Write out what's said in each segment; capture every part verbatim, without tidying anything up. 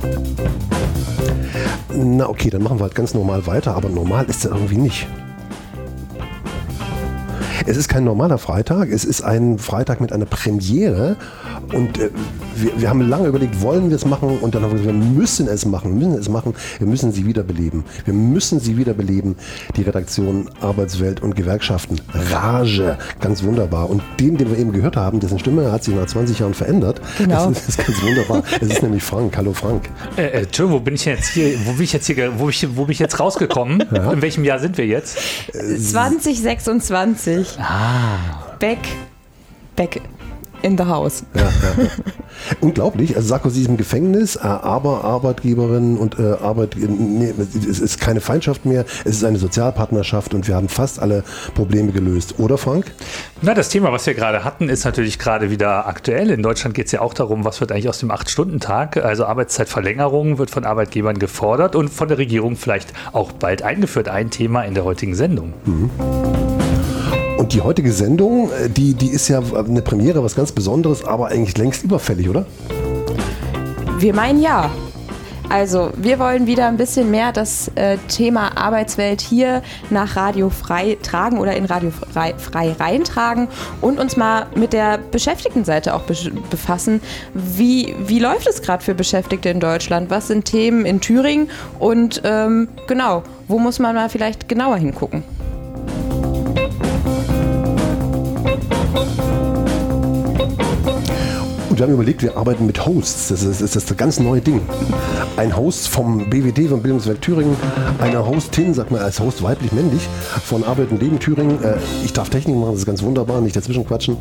Na okay, dann machen wir halt ganz normal weiter, aber normal ist es irgendwie nicht. Es ist kein normaler Freitag, es ist ein Freitag mit einer Premiere und äh, wir, wir haben lange überlegt, wollen wir es machen und dann haben wir gesagt, wir müssen es machen, müssen es machen, wir müssen sie wiederbeleben. Wir müssen sie wiederbeleben, die Redaktion Arbeitswelt und Gewerkschaften. Rage, ganz wunderbar. Und den, den wir eben gehört haben, dessen Stimme hat sich nach zwanzig Jahren verändert. Genau. Das ist, das ist ganz wunderbar. Es ist nämlich Frank. Hallo Frank. Äh, äh, Entschuldigung, wo bin ich jetzt hier, wo bin ich jetzt hier, wo bin ich, wo bin ich jetzt rausgekommen? Ja? In welchem Jahr sind wir jetzt? zwanzig sechsundzwanzig. Ah. Back, back in the house. Ja, ja, ja. Unglaublich. Also Sarkozy ist im Gefängnis, aber Arbeitgeberin und äh, Arbeit, nee, es ist keine Feindschaft mehr, es ist eine Sozialpartnerschaft und wir haben fast alle Probleme gelöst. Oder Frank? Na, das Thema, was wir gerade hatten, ist natürlich gerade wieder aktuell. In Deutschland geht es ja auch darum, was wird eigentlich aus dem acht-Stunden-Tag, also Arbeitszeitverlängerung wird von Arbeitgebern gefordert und von der Regierung vielleicht auch bald eingeführt. Ein Thema in der heutigen Sendung. Mhm. Und die heutige Sendung, die, die ist ja eine Premiere, was ganz Besonderes, aber eigentlich längst überfällig, oder? Wir meinen ja. Also wir wollen wieder ein bisschen mehr das äh, Thema Arbeitswelt hier nach Radio Frei tragen oder in Radio Frei, frei reintragen und uns mal mit der Beschäftigtenseite auch be- befassen. Wie, wie läuft es gerade für Beschäftigte in Deutschland? Was sind Themen in Thüringen? Und ähm, genau, wo muss man mal vielleicht genauer hingucken? Und wir haben überlegt, wir arbeiten mit Hosts. Das ist, das ist das ganz neue Ding. Ein Host vom B W D, vom Bildungswerk Thüringen, eine Hostin, sagt man als Host weiblich, männlich, von Arbeit und Leben Thüringen. Ich darf Technik machen, das ist ganz wunderbar, nicht dazwischen quatschen.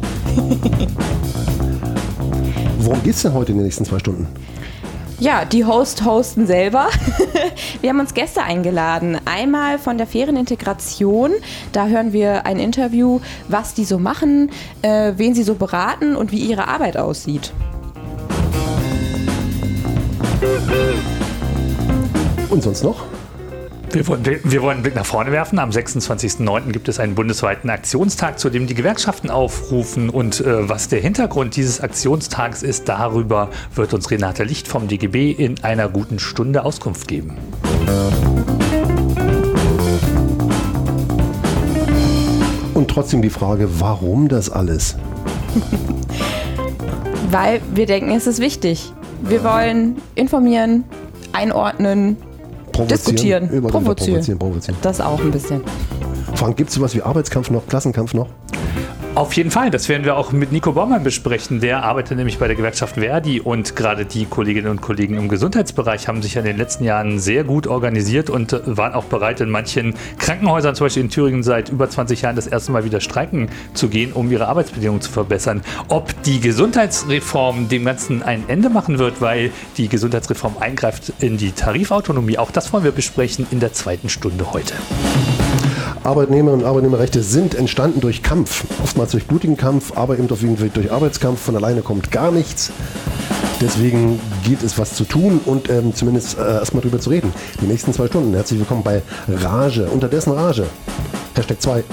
Worum geht es denn heute in den nächsten zwei Stunden? Ja, die Host hosten selber. Wir haben uns Gäste eingeladen. Einmal von der Ferienintegration. Da hören wir ein Interview, was die so machen, äh, wen sie so beraten und wie ihre Arbeit aussieht. Und sonst noch? Wir wollen, wir wollen einen Blick nach vorne werfen. Am sechsundzwanzigsten neunten gibt es einen bundesweiten Aktionstag, zu dem die Gewerkschaften aufrufen. Und äh, was der Hintergrund dieses Aktionstags ist, darüber wird uns Renate Licht vom D G B in einer guten Stunde Auskunft geben. Und trotzdem die Frage, warum das alles? Weil wir denken, es ist wichtig. Wir wollen informieren, einordnen, diskutieren, provozieren. provozieren, provozieren. Das auch ein bisschen. Frank, gibt es sowas wie Arbeitskampf noch, Klassenkampf noch? Auf jeden Fall, das werden wir auch mit Nico Baumann besprechen. Der arbeitet nämlich bei der Gewerkschaft Verdi und gerade die Kolleginnen und Kollegen im Gesundheitsbereich haben sich ja in den letzten Jahren sehr gut organisiert und waren auch bereit, in manchen Krankenhäusern, zum Beispiel in Thüringen seit über zwanzig Jahren, das erste Mal wieder streiken zu gehen, um ihre Arbeitsbedingungen zu verbessern. Ob die Gesundheitsreform dem Ganzen ein Ende machen wird, weil die Gesundheitsreform eingreift in die Tarifautonomie, auch das wollen wir besprechen in der zweiten Stunde heute. Arbeitnehmer und Arbeitnehmerrechte sind entstanden durch Kampf, oftmals durch blutigen Kampf, aber eben auf jeden Fall durch Arbeitskampf. Von alleine kommt gar nichts. Deswegen gilt es, was zu tun und ähm, zumindest äh, erstmal drüber zu reden. Die nächsten zwei Stunden. Herzlich willkommen bei Rage, unterdessen Rage. Hashtag zwei.